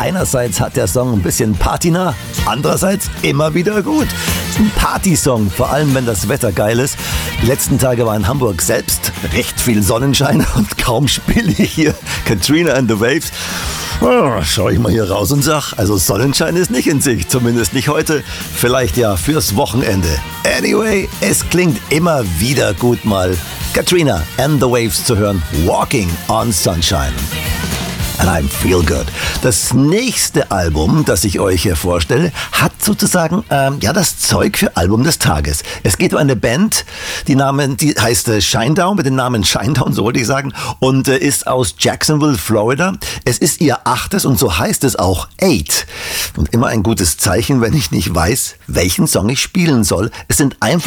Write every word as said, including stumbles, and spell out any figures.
Einerseits hat der Song ein bisschen Patina, andererseits immer wieder gut. Ein Partysong, vor allem wenn das Wetter geil ist. Die letzten Tage war in Hamburg selbst recht viel Sonnenschein und kaum spiele ich hier Katrina and the Waves. Oh, schau ich mal hier raus und sag, also Sonnenschein ist nicht in Sicht, zumindest nicht heute, vielleicht ja fürs Wochenende. Anyway, es klingt immer wieder gut mal Katrina and the Waves zu hören, Walking on Sunshine. And I feel good. Das nächste Album, das ich euch hier vorstelle, hat sozusagen ähm, ja das Zeug für Album des Tages. Es geht um eine Band, die Namen, die heißt äh, Shinedown, mit dem Namen Shinedown, so wollte ich sagen, und äh, ist aus Jacksonville, Florida. Es ist ihr achtes und so heißt es auch Eight. Und immer ein gutes Zeichen, wenn ich nicht weiß, welchen Song ich spielen soll. Es sind einfach